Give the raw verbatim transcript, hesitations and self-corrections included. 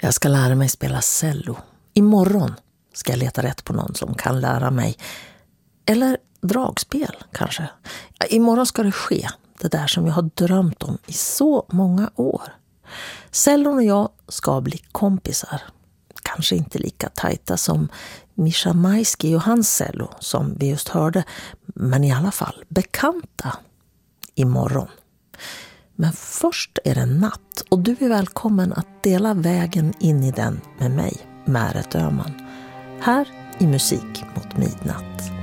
Jag ska lära mig spela cello. Imorgon ska jag leta rätt på någon som kan lära mig. Eller dragspel kanske. Ja, imorgon ska det ske. Det där som jag har drömt om i så många år. Cellon och jag ska bli kompisar. Kanske inte lika tajta som Mischa Maisky och hans cello som vi just hörde. Men i alla fall bekanta. Imorgon. Men först är det natt och du är välkommen att dela vägen in i den med mig, Märet Öhman. Här i Musik mot midnatt.